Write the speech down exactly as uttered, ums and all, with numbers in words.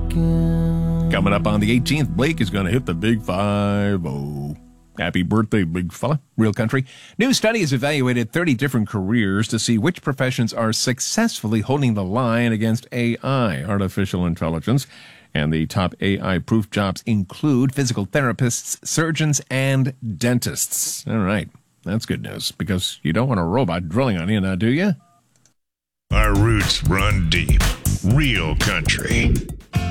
weekend. Coming up on the eighteenth, Blake is going to hit the big five oh. Happy birthday, big fella. Real Country. New study has evaluated thirty different careers to see which professions are successfully holding the line against A I, artificial intelligence. And the top A I-proof jobs include physical therapists, surgeons, and dentists. All right. That's good news, because you don't want a robot drilling on you now, do you? Our roots run deep. Real Country.